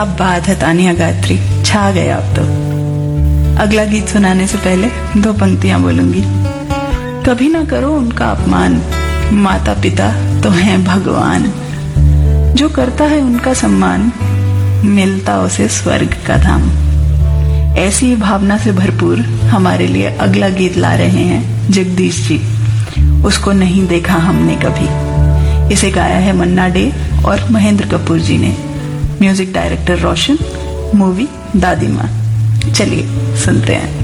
अब बात है तानिया गायत्री, छा गए आप तो। अगला गीत सुनाने से पहले 2 पंक्तियां बोलूंगी। कभी ना करो उनका अपमान, माता पिता तो हैं भगवान। जो करता है उनका सम्मान, मिलता उसे स्वर्ग का धाम। ऐसी ही भावना से भरपूर हमारे लिए अगला गीत ला रहे हैं जगदीश जी। उसको नहीं देखा हमने कभी। इसे गाया है मन्ना डे और महेंद्र कपूर जी ने। म्यूजिक डायरेक्टर रोशन, मूवी दादी माँ। चलिए सुनते हैं।